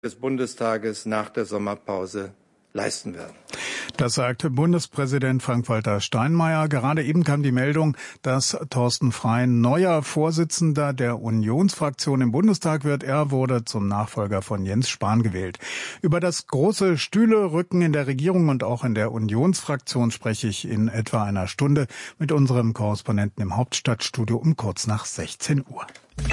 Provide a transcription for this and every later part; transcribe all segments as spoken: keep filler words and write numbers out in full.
des Bundestages nach der Sommerpause leisten werden. Das sagte Bundespräsident Frank-Walter Steinmeier. Gerade eben kam die Meldung, dass Thorsten Frey neuer Vorsitzender der Unionsfraktion im Bundestag wird. Er wurde zum Nachfolger von Jens Spahn gewählt. Über das große Stühlerücken in der Regierung und auch in der Unionsfraktion spreche ich in etwa einer Stunde mit unserem Korrespondenten im Hauptstadtstudio um kurz nach sechzehn Uhr.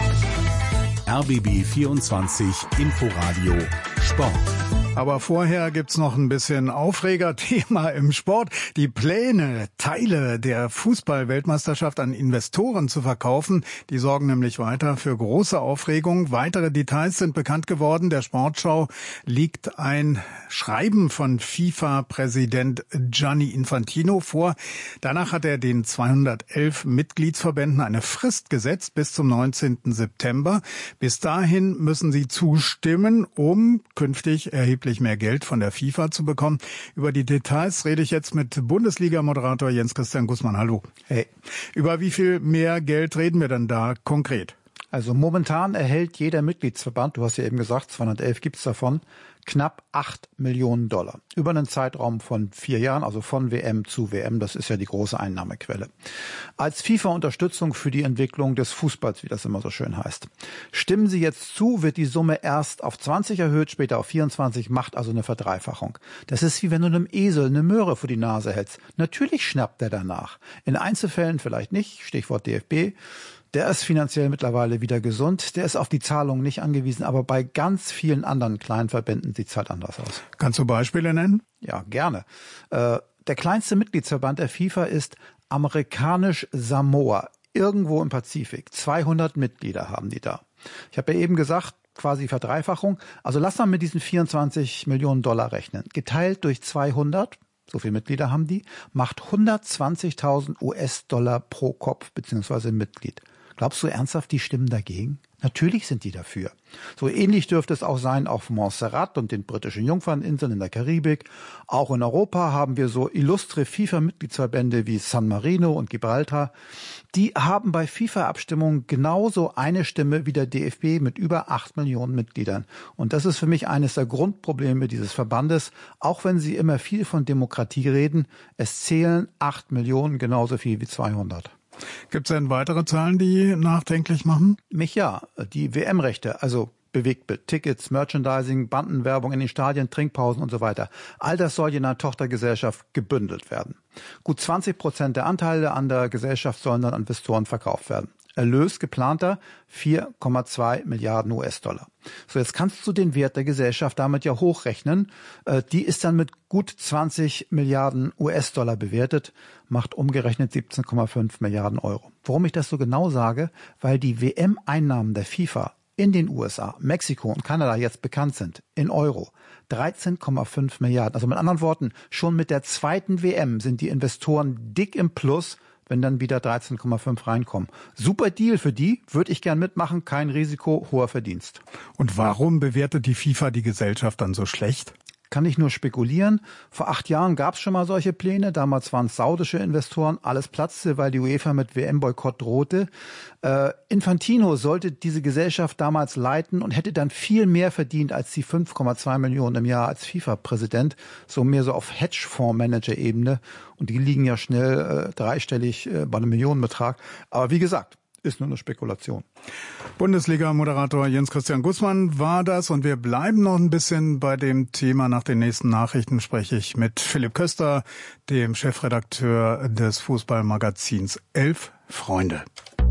R B B vierundzwanzig Inforadio Sport. Aber vorher gibt's noch ein bisschen Aufregerthema im Sport. Die Pläne, Teile der Fußball-Weltmeisterschaft an Investoren zu verkaufen, die sorgen nämlich weiter für große Aufregung. Weitere Details sind bekannt geworden. Der Sportschau liegt ein Schreiben von FIFA-Präsident Gianni Infantino vor. Danach hat er den zweihundertelf Mitgliedsverbänden eine Frist gesetzt bis zum neunzehnten September. Bis dahin müssen sie zustimmen, um künftig erheblich mehr Geld von der FIFA zu bekommen. Über die Details rede ich jetzt mit Bundesliga-Moderator Jens-Christian Gußmann. Hallo. Hey. Über wie viel mehr Geld reden wir denn da konkret? Also momentan erhält jeder Mitgliedsverband, du hast ja eben gesagt, zweihundertelf gibt's davon, knapp acht Millionen Dollar. Über einen Zeitraum von vier Jahren, also von W M zu W M, das ist ja die große Einnahmequelle. Als FIFA-Unterstützung für die Entwicklung des Fußballs, wie das immer so schön heißt. Stimmen Sie jetzt zu, wird die Summe erst auf zwanzig erhöht, später auf vierundzwanzig, macht also eine Verdreifachung. Das ist wie wenn du einem Esel eine Möhre vor die Nase hältst. Natürlich schnappt er danach. In Einzelfällen vielleicht nicht, Stichwort D F B. Der ist finanziell mittlerweile wieder gesund. Der ist auf die Zahlungen nicht angewiesen. Aber bei ganz vielen anderen kleinen Verbänden sieht es halt anders aus. Kannst du Beispiele nennen? Ja, gerne. Äh, der kleinste Mitgliedsverband der FIFA ist amerikanisch Samoa. Irgendwo im Pazifik. zweihundert Mitglieder haben die da. Ich habe ja eben gesagt, quasi Verdreifachung. Also lass mal mit diesen vierundzwanzig Millionen Dollar rechnen. Geteilt durch zweihundert. So viele Mitglieder haben die, macht hundertzwanzigtausend U S-Dollar pro Kopf bzw. Mitglied. Glaubst du ernsthaft, die stimmen dagegen? Natürlich sind die dafür. So ähnlich dürfte es auch sein auf Montserrat und den britischen Jungferninseln in der Karibik. Auch in Europa haben wir so illustre FIFA-Mitgliedsverbände wie San Marino und Gibraltar. Die haben bei FIFA-Abstimmungen genauso eine Stimme wie der D F B mit über acht Millionen Mitgliedern. Und das ist für mich eines der Grundprobleme dieses Verbandes. Auch wenn sie immer viel von Demokratie reden, es zählen acht Millionen genauso viel wie zweihundert. Gibt es denn weitere Zahlen, die nachdenklich machen? Mich ja. Die W M-Rechte, also Bewegtbild, Tickets, Merchandising, Bandenwerbung in den Stadien, Trinkpausen und so weiter. All das soll in einer Tochtergesellschaft gebündelt werden. Gut zwanzig Prozent der Anteile an der Gesellschaft sollen dann an Investoren verkauft werden. Erlös geplanter vier Komma zwei Milliarden U S-Dollar. So, jetzt kannst du den Wert der Gesellschaft damit ja hochrechnen. Äh, die ist dann mit gut zwanzig Milliarden U S-Dollar bewertet, macht umgerechnet siebzehn Komma fünf Milliarden Euro. Warum ich das so genau sage? Weil die W M-Einnahmen der FIFA in den U S A, Mexiko und Kanada jetzt bekannt sind, in Euro. dreizehn Komma fünf Milliarden. Also mit anderen Worten, schon mit der zweiten W M sind die Investoren dick im Plus, wenn dann wieder dreizehn Komma fünf reinkommen. Super Deal für die, würde ich gern mitmachen, kein Risiko, hoher Verdienst. Und warum bewertet die FIFA die Gesellschaft dann so schlecht? Kann ich nur spekulieren. Vor acht Jahren gab es schon mal solche Pläne. Damals waren es saudische Investoren. Alles platzte, weil die UEFA mit W M-Boykott drohte. Äh, Infantino sollte diese Gesellschaft damals leiten und hätte dann viel mehr verdient als die fünf Komma zwei Millionen im Jahr als FIFA-Präsident. So mehr so auf Hedgefonds-Manager-Ebene. Und die liegen ja schnell äh, dreistellig äh, bei einem Millionenbetrag. Aber wie gesagt, ist nur eine Spekulation. Bundesliga-Moderator Jens-Christian Gußmann war das und wir bleiben noch ein bisschen bei dem Thema. Nach den nächsten Nachrichten spreche ich mit Philipp Köster, dem Chefredakteur des Fußballmagazins Elf Freunde.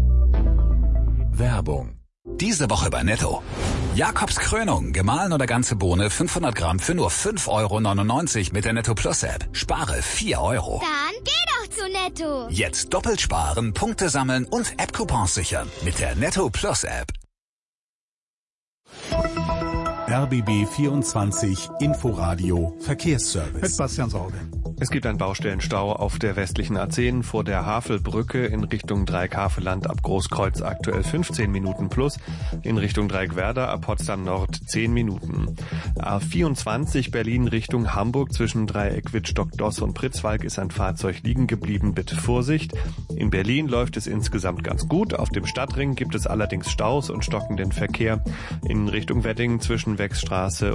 Werbung. Diese Woche bei Netto. Jakobs Krönung, gemahlen oder ganze Bohne, fünfhundert Gramm für nur fünf Euro neunundneunzig mit der Netto Plus App. Spare vier Euro. Dann geh doch zu Netto. Jetzt doppelt sparen, Punkte sammeln und App-Coupons sichern mit der Netto Plus App. R B B vierundzwanzig Inforadio Verkehrsservice. Mit Bastian Sorge. Es gibt einen Baustellenstau auf der westlichen A zehn vor der Havelbrücke in Richtung Dreieck-Havelland ab Großkreuz aktuell fünfzehn Minuten plus, in Richtung Dreieck-Werder ab Potsdam Nord zehn Minuten. A vierundzwanzig Berlin Richtung Hamburg zwischen Dreieck-Wittstock-Doss und Pritzwalk ist ein Fahrzeug liegen geblieben, bitte Vorsicht. In Berlin läuft es insgesamt ganz gut, auf dem Stadtring gibt es allerdings Staus und stockenden Verkehr in Richtung Wedding zwischen Wechsstraße